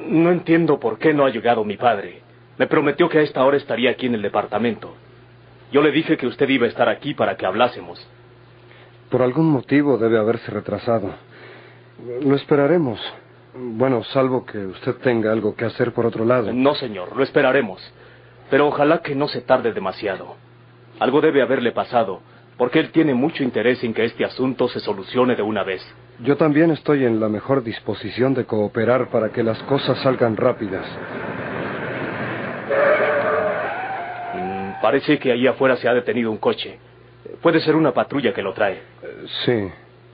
No entiendo por qué no ha llegado mi padre. Me prometió que a esta hora estaría aquí en el departamento. Yo le dije que usted iba a estar aquí para que hablásemos. Por algún motivo debe haberse retrasado. Lo esperaremos. Bueno, salvo que usted tenga algo que hacer por otro lado. No, señor, lo esperaremos. Pero ojalá que no se tarde demasiado. Algo debe haberle pasado, porque él tiene mucho interés en que este asunto se solucione de una vez. Yo también estoy en la mejor disposición de cooperar para que las cosas salgan rápidas. Parece que ahí afuera se ha detenido un coche. Puede ser una patrulla que lo trae. Sí.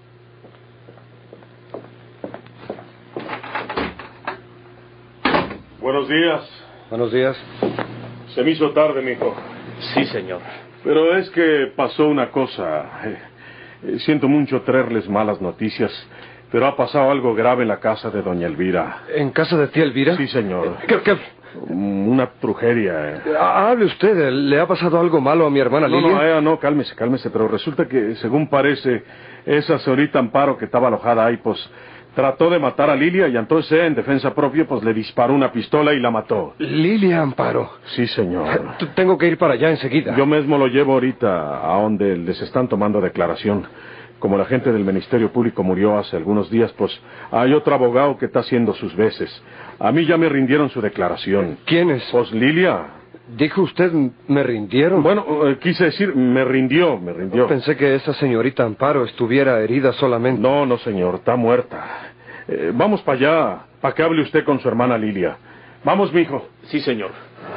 Buenos días. Buenos días. Se me hizo tarde, mijo. Sí, señor. Pero es que pasó una cosa. Siento mucho traerles malas noticias, pero ha pasado algo grave en la casa de doña Elvira. ¿En casa de tía Elvira? Sí, señor. ¿Qué? Una brujería. Hable usted. ¿Le ha pasado algo malo a mi hermana Lilia? No, cálmese. Pero resulta que, según parece, esa señorita Amparo que estaba alojada ahí, pues, trató de matar a Lilia y entonces, en defensa propia, pues, le disparó una pistola y la mató. ¿Lilia Amparo? Sí, señor. Tengo que ir para allá enseguida. Yo mismo lo llevo ahorita a donde les están tomando declaración. Como la gente del Ministerio Público murió hace algunos días, pues hay otro abogado que está haciendo sus veces. A mí ya me rindieron su declaración. ¿Quién es? Pues Lilia. ¿Dijo usted me rindieron? Bueno, quise decir, me rindió. Pensé que esa señorita Amparo estuviera herida solamente. No, señor, está muerta. Vamos para allá, para que hable usted con su hermana Lilia. Vamos, mijo. Sí, señor.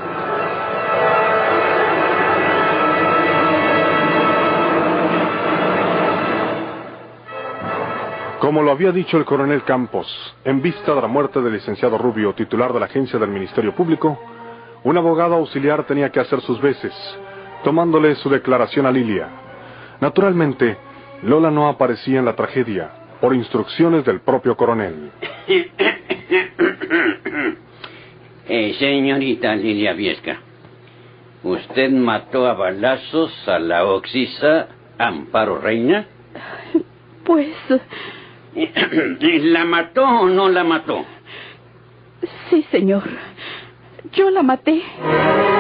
Como lo había dicho el coronel Campos, en vista de la muerte del licenciado Rubio, titular de la agencia del Ministerio Público, un abogado auxiliar tenía que hacer sus veces, tomándole su declaración a Lilia. Naturalmente, Lola no aparecía en la tragedia, por instrucciones del propio coronel. Señorita Lilia Viesca, ¿usted mató a balazos a la oxisa Amparo Reina? Pues... ¿La mató o no la mató? Sí, señor. Yo la maté.